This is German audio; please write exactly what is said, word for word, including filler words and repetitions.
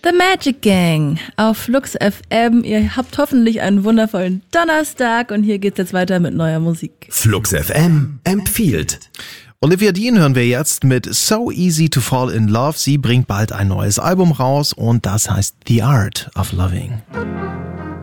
The Magic Gang auf Flux F M. Ihr habt hoffentlich einen wundervollen Donnerstag und hier geht's jetzt weiter mit neuer Musik. Flux F M empfiehlt. Olivia Dean hören wir jetzt mit So Easy to Fall in Love. Sie bringt bald ein neues Album raus und das heißt The Art of Loving.